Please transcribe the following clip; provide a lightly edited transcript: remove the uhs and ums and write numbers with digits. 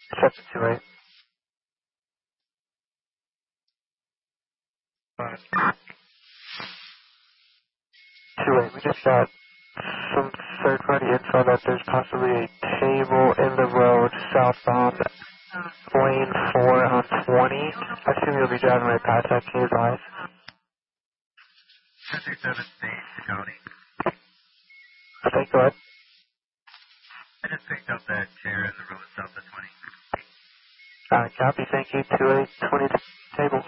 Reception 28. 28, we just got some third-party info that there's possibly a table in the road southbound lane 4 on 20. I assume you'll be driving right past that. Can you advise? 237 State County. Okay, go ahead. I just picked up that chair in the road south of 20. Copy. Thank you. 2820 table.